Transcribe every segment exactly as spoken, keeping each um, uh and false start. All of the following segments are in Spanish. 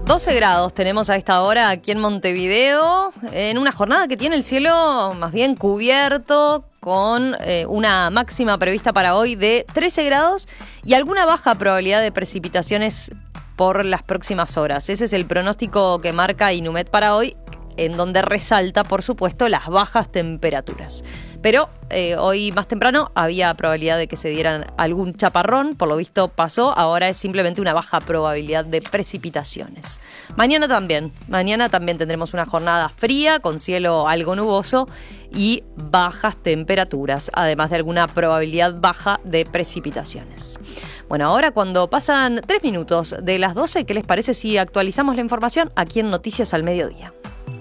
doce grados tenemos a esta hora aquí en Montevideo, en una jornada que tiene el cielo más bien cubierto, con eh, una máxima prevista para hoy de trece grados y alguna baja probabilidad de precipitaciones por las próximas horas. Ese es el pronóstico que marca Inumet para hoy, en donde resalta, por supuesto, las bajas temperaturas. Pero eh, hoy más temprano había probabilidad de que se dieran algún chaparrón, por lo visto pasó, ahora es simplemente una baja probabilidad de precipitaciones. Mañana también, mañana también tendremos una jornada fría, con cielo algo nuboso y bajas temperaturas, además de alguna probabilidad baja de precipitaciones. Bueno, ahora cuando pasan tres minutos de las doce, ¿qué les parece si actualizamos la información aquí en Noticias al Mediodía?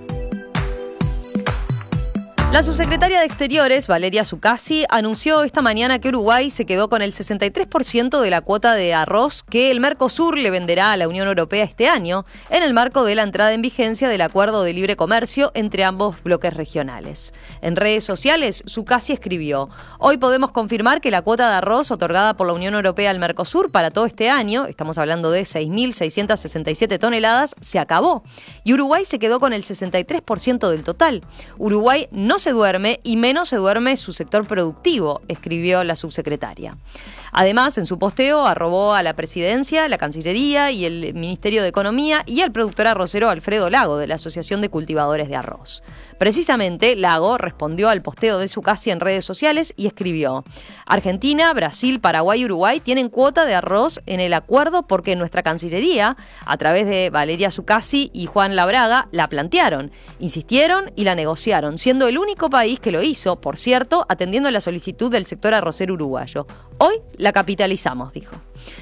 La subsecretaria de Exteriores, Valeria Zuccasi, anunció esta mañana que Uruguay se quedó con el sesenta y tres por ciento de la cuota de arroz que el Mercosur le venderá a la Unión Europea este año, en el marco de la entrada en vigencia del Acuerdo de Libre Comercio entre ambos bloques regionales. En redes sociales, Zuccasi escribió: "Hoy podemos confirmar que la cuota de arroz otorgada por la Unión Europea al Mercosur para todo este año, estamos hablando de seis mil seiscientas sesenta y siete toneladas, se acabó. Y Uruguay se quedó con el sesenta y tres por ciento del total. Uruguay no se duerme y menos se duerme su sector productivo", escribió la subsecretaria. Además, en su posteo arrobó a la Presidencia, la Cancillería y el Ministerio de Economía y al productor arrocero Alfredo Lago, de la Asociación de Cultivadores de Arroz. Precisamente, Lago respondió al posteo de Zuccasi en redes sociales y escribió: "Argentina, Brasil, Paraguay y Uruguay tienen cuota de arroz en el acuerdo porque nuestra Cancillería, a través de Valeria Zuccasi y Juan Labraga, la plantearon, insistieron y la negociaron, siendo el único país que lo hizo, por cierto, atendiendo a la solicitud del sector arrocero uruguayo. Hoy la capitalizamos", dijo.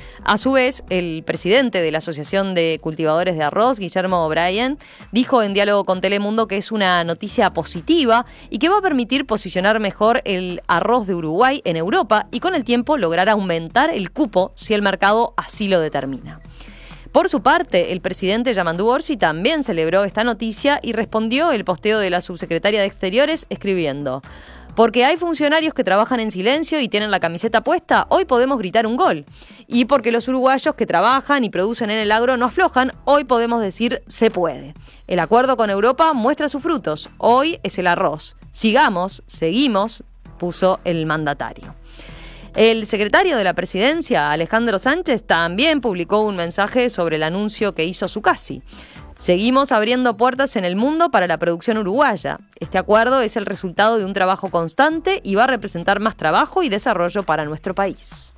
A su vez, el presidente de la Asociación de Cultivadores de Arroz, Guillermo O'Brien, dijo en diálogo con Telemundo que es una noticia positiva y que va a permitir posicionar mejor el arroz de Uruguay en Europa y con el tiempo lograr aumentar el cupo si el mercado así lo determina. Por su parte, el presidente Yamandu Orsi también celebró esta noticia y respondió el posteo de la subsecretaria de Exteriores escribiendo: "Porque hay funcionarios que trabajan en silencio y tienen la camiseta puesta, hoy podemos gritar un gol. Y porque los uruguayos que trabajan y producen en el agro no aflojan, hoy podemos decir se puede. El acuerdo con Europa muestra sus frutos. Hoy es el arroz. Sigamos, seguimos", puso el mandatario. El secretario de la Presidencia, Alejandro Sánchez, también publicó un mensaje sobre el anuncio que hizo Zuccasi. "Seguimos abriendo puertas en el mundo para la producción uruguaya. Este acuerdo es el resultado de un trabajo constante y va a representar más trabajo y desarrollo para nuestro país".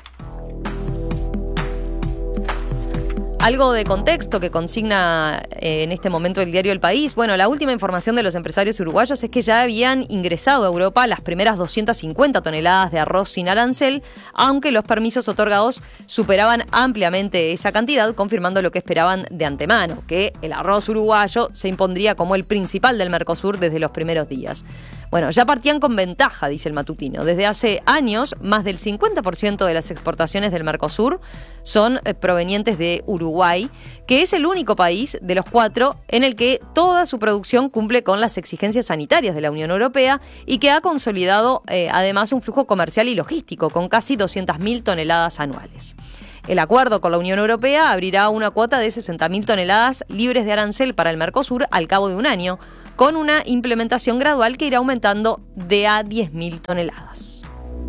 Algo de contexto que consigna eh, en este momento el diario El País. Bueno, la última información de los empresarios uruguayos es que ya habían ingresado a Europa las primeras doscientas cincuenta toneladas de arroz sin arancel, aunque los permisos otorgados superaban ampliamente esa cantidad, confirmando lo que esperaban de antemano, que el arroz uruguayo se impondría como el principal del Mercosur desde los primeros días. Bueno, ya partían con ventaja, dice el matutino. Desde hace años, más del cincuenta por ciento de las exportaciones del Mercosur son eh, provenientes de Uruguay, que es el único país de los cuatro en el que toda su producción cumple con las exigencias sanitarias de la Unión Europea y que ha consolidado eh, además un flujo comercial y logístico con casi doscientas mil toneladas anuales. El acuerdo con la Unión Europea abrirá una cuota de sesenta mil toneladas libres de arancel para el Mercosur al cabo de un año, con una implementación gradual que irá aumentando de a diez mil toneladas.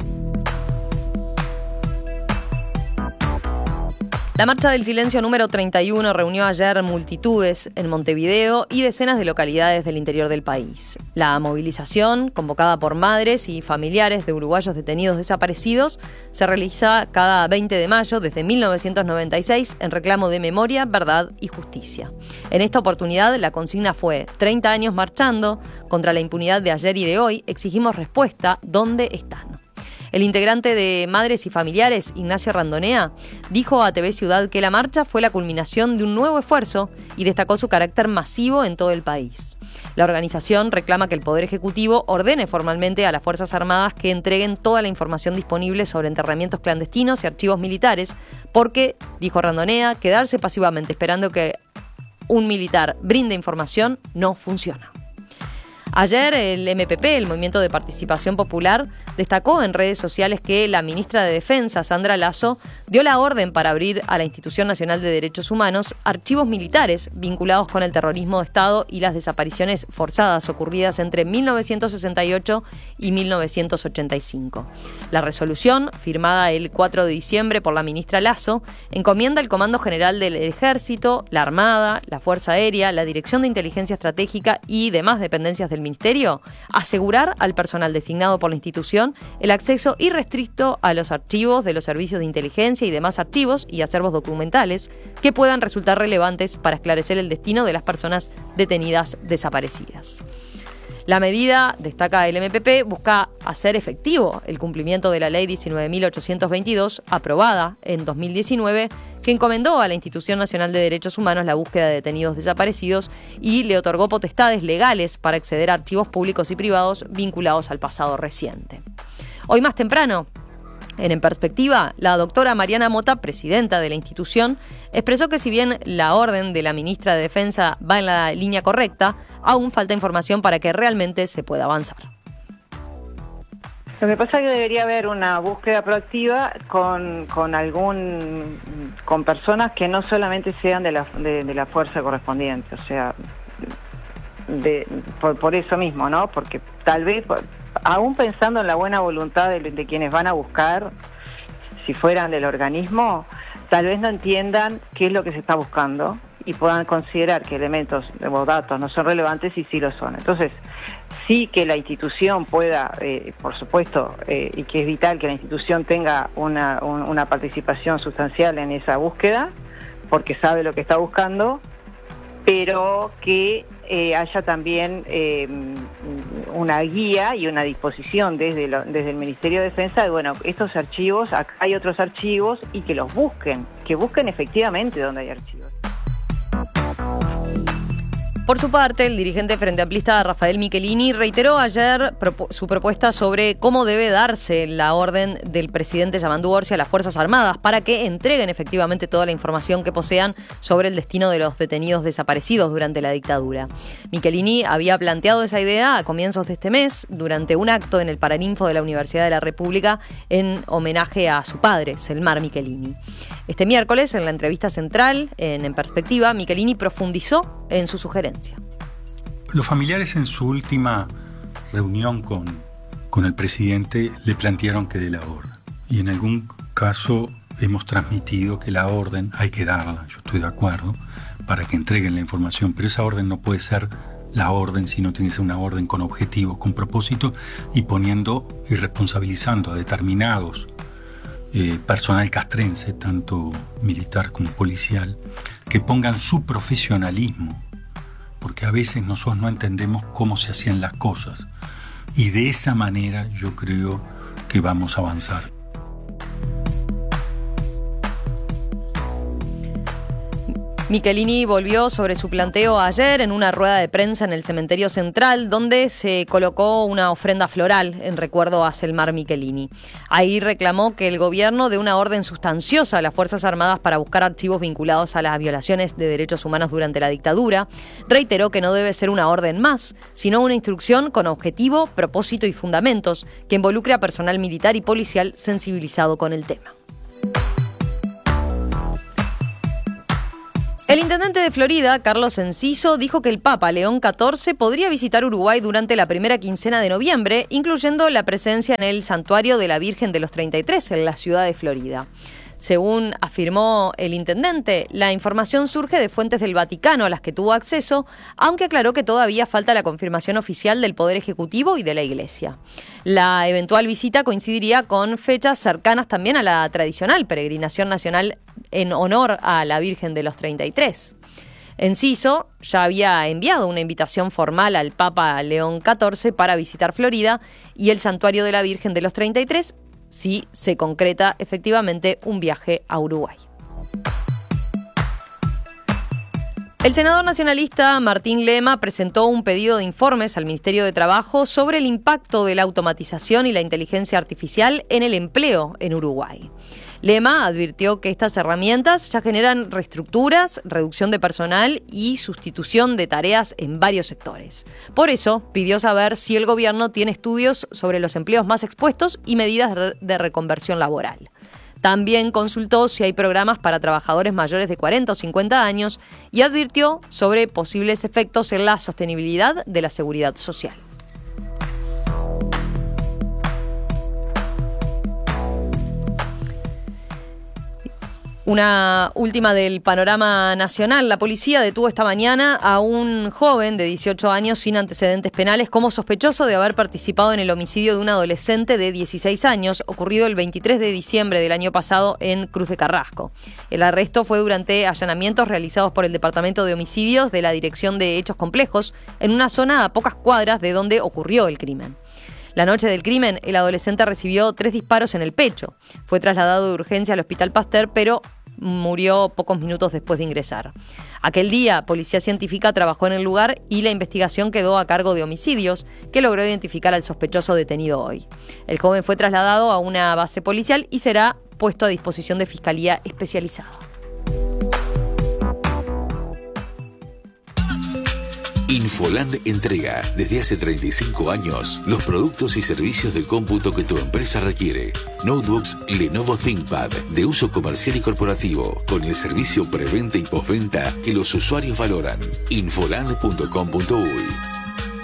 La Marcha del Silencio número treinta y uno reunió ayer multitudes en Montevideo y decenas de localidades del interior del país. La movilización, convocada por madres y familiares de uruguayos detenidos desaparecidos, se realiza cada veinte de mayo desde mil novecientos noventa y seis en reclamo de memoria, verdad y justicia. En esta oportunidad la consigna fue: treinta años marchando contra la impunidad de ayer y de hoy, exigimos respuesta, ¿dónde están? El integrante de Madres y Familiares, Ignacio Randonea, dijo a T V Ciudad que la marcha fue la culminación de un nuevo esfuerzo y destacó su carácter masivo en todo el país. La organización reclama que el Poder Ejecutivo ordene formalmente a las Fuerzas Armadas que entreguen toda la información disponible sobre enterramientos clandestinos y archivos militares, porque, dijo Randonea, quedarse pasivamente esperando que un militar brinde información no funciona. Ayer el M P P, el Movimiento de Participación Popular, destacó en redes sociales que la ministra de Defensa, Sandra Lasso, dio la orden para abrir a la Institución Nacional de Derechos Humanos archivos militares vinculados con el terrorismo de Estado y las desapariciones forzadas ocurridas entre mil novecientos sesenta y ocho y mil novecientos ochenta y cinco. La resolución, firmada el cuatro de diciembre por la ministra Lasso, encomienda al Comando General del Ejército, la Armada, la Fuerza Aérea, la Dirección de Inteligencia Estratégica y demás dependencias del Ministerio asegurar al personal designado por la institución el acceso irrestricto a los archivos de los servicios de inteligencia y demás archivos y acervos documentales que puedan resultar relevantes para esclarecer el destino de las personas detenidas desaparecidas. La medida, destaca el M P P, busca hacer efectivo el cumplimiento de la Ley diecinueve mil ochocientos veintidós, aprobada en dos mil diecinueve, que encomendó a la Institución Nacional de Derechos Humanos la búsqueda de detenidos desaparecidos y le otorgó potestades legales para acceder a archivos públicos y privados vinculados al pasado reciente. Hoy más temprano, en En Perspectiva, la doctora Mariana Mota, presidenta de la institución, expresó que si bien la orden de la ministra de Defensa va en la línea correcta, aún falta información para que realmente se pueda avanzar. Lo que pasa es que debería haber una búsqueda proactiva con, con algún con personas que no solamente sean de la, de, de la fuerza correspondiente, o sea, de, por, por eso mismo, ¿no? Porque tal vez, aún pensando en la buena voluntad de, de quienes van a buscar, si fueran del organismo, tal vez no entiendan qué es lo que se está buscando y puedan considerar que elementos o datos no son relevantes y sí lo son. Entonces, sí que la institución pueda, eh, por supuesto, eh, y que es vital que la institución tenga una, un, una participación sustancial en esa búsqueda, porque sabe lo que está buscando, pero que eh, haya también eh, una guía y una disposición desde, lo, desde el Ministerio de Defensa de, bueno, estos archivos, acá hay otros archivos, y que los busquen, que busquen efectivamente donde hay archivos. Por su parte, el dirigente frente amplista Rafael Michelini reiteró ayer propu- su propuesta sobre cómo debe darse la orden del presidente Yamandu Orsi a las Fuerzas Armadas para que entreguen efectivamente toda la información que posean sobre el destino de los detenidos desaparecidos durante la dictadura. Michelini había planteado esa idea a comienzos de este mes durante un acto en el Paraninfo de la Universidad de la República en homenaje a su padre, Selmar Michelini. Este miércoles, en la entrevista central, en En Perspectiva, Michelini profundizó en su sugerencia. Los familiares en su última reunión con, con el presidente le plantearon que dé la orden. Y en algún caso hemos transmitido que la orden hay que darla, yo estoy de acuerdo, para que entreguen la información. Pero esa orden no puede ser la orden, sino tiene que ser una orden con objetivos, con propósitos y poniendo y responsabilizando a determinados eh, personal castrense, tanto militar como policial, que pongan su profesionalismo, porque a veces nosotros no entendemos cómo se hacían las cosas, y de esa manera yo creo que vamos a avanzar. Michelini volvió sobre su planteo ayer en una rueda de prensa en el Cementerio Central, donde se colocó una ofrenda floral en recuerdo a Selmar Michelini. Ahí reclamó que el gobierno dé una orden sustanciosa a las Fuerzas Armadas para buscar archivos vinculados a las violaciones de derechos humanos durante la dictadura. Reiteró que no debe ser una orden más, sino una instrucción con objetivo, propósito y fundamentos que involucre a personal militar y policial sensibilizado con el tema. El intendente de Florida, Carlos Enciso, dijo que el Papa León catorce podría visitar Uruguay durante la primera quincena de noviembre, incluyendo la presencia en el Santuario de la Virgen de los treinta y tres en la ciudad de Florida. Según afirmó el intendente, la información surge de fuentes del Vaticano a las que tuvo acceso, aunque aclaró que todavía falta la confirmación oficial del Poder Ejecutivo y de la Iglesia. La eventual visita coincidiría con fechas cercanas también a la tradicional peregrinación nacional en honor a la Virgen de los treinta y tres. Enciso ya había enviado una invitación formal al Papa León catorce para visitar Florida y el Santuario de la Virgen de los treinta y tres, si se concreta efectivamente un viaje a Uruguay. El senador nacionalista Martín Lema presentó un pedido de informes al Ministerio de Trabajo sobre el impacto de la automatización y la inteligencia artificial en el empleo en Uruguay. Lema advirtió que estas herramientas ya generan reestructuras, reducción de personal y sustitución de tareas en varios sectores. Por eso, pidió saber si el gobierno tiene estudios sobre los empleos más expuestos y medidas de reconversión laboral. También consultó si hay programas para trabajadores mayores de cuarenta o cincuenta años y advirtió sobre posibles efectos en la sostenibilidad de la seguridad social. Una última del panorama nacional. La policía detuvo esta mañana a un joven de dieciocho años sin antecedentes penales como sospechoso de haber participado en el homicidio de un adolescente de dieciséis años, ocurrido el veintitrés de diciembre del año pasado en Cruz de Carrasco. El arresto fue durante allanamientos realizados por el Departamento de Homicidios de la Dirección de Hechos Complejos, en una zona a pocas cuadras de donde ocurrió el crimen. La noche del crimen, el adolescente recibió tres disparos en el pecho. Fue trasladado de urgencia al Hospital Pasteur, pero murió pocos minutos después de ingresar. Aquel día, Policía Científica trabajó en el lugar y la investigación quedó a cargo de Homicidios, que logró identificar al sospechoso detenido hoy. El joven fue trasladado a una base policial y será puesto a disposición de Fiscalía Especializada. Infoland entrega desde hace treinta y cinco años los productos y servicios de cómputo que tu empresa requiere. Notebooks Lenovo ThinkPad de uso comercial y corporativo, con el servicio preventa y postventa que los usuarios valoran. infoland punto com punto uy